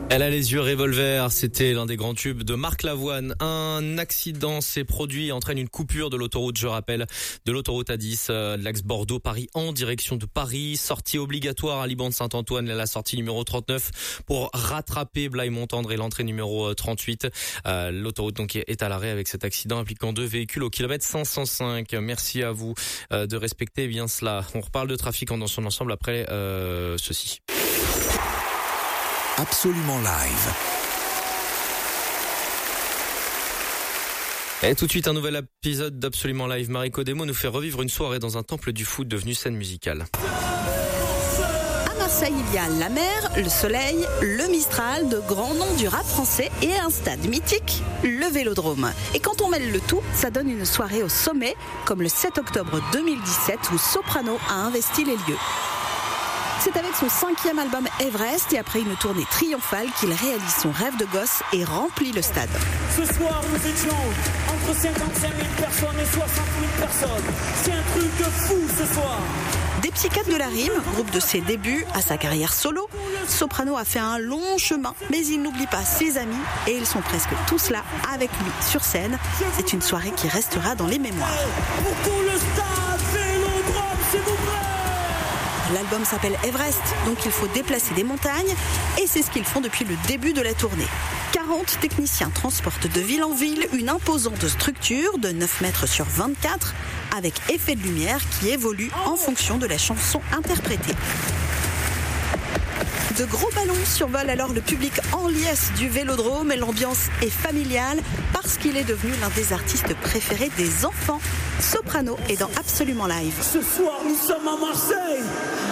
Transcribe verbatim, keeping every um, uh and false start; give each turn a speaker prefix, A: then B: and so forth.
A: Elle a les yeux revolver, c'était l'un des grands tubes de Marc Lavoine. Un accident s'est produit, entraîne une coupure de l'autoroute, je rappelle, de l'autoroute A dix, euh, de l'axe Bordeaux-Paris en direction de Paris. Sortie obligatoire à Liban de Saint-Antoine, la sortie numéro trente-neuf pour rattraper Blaye-Montendre et l'entrée numéro trente-huit. Euh, l'autoroute donc est à l'arrêt avec cet accident impliquant deux véhicules au kilomètre cinq cent cinq. Merci à vous euh, de respecter bien cela. On reparle de trafic dans son ensemble après euh, ceci.
B: Absolument live.
A: Et tout de suite, un nouvel épisode d'Absolument Live. Mariko Demo nous fait revivre une soirée dans un temple du foot devenu scène musicale.
C: À Marseille, il y a la mer, le soleil, le Mistral, de grands noms du rap français et un stade mythique, le Vélodrome. Et quand on mêle le tout, ça donne une soirée au sommet, comme le sept octobre deux mille dix-sept où Soprano a investi les lieux. C'est avec son cinquième album Everest et après une tournée triomphale qu'il réalise son rêve de gosse et remplit le stade.
D: Ce soir, nous étions entre cinquante-cinq mille personnes et soixante mille personnes. C'est un truc de fou ce soir.
C: Des Psychiatres de la Rime, groupe de ses débuts à sa carrière solo, Soprano a fait un long chemin, mais il n'oublie pas ses amis et ils sont presque tous là avec lui sur scène. C'est une soirée qui restera dans les mémoires.
D: Pour tout le stade, Vélodrome, s'il vous plaît.
C: L'album s'appelle Everest, donc il faut déplacer des montagnes et c'est ce qu'ils font depuis le début de la tournée. quarante techniciens transportent de ville en ville une imposante structure de neuf mètres sur vingt-quatre avec effet de lumière qui évolue en fonction de la chanson interprétée. De gros ballons survolent alors le public en liesse du Vélodrome et l'ambiance est familiale parce qu'il est devenu l'un des artistes préférés des enfants. Soprano est dans Absolument Live.
D: Ce soir, nous sommes à Marseille.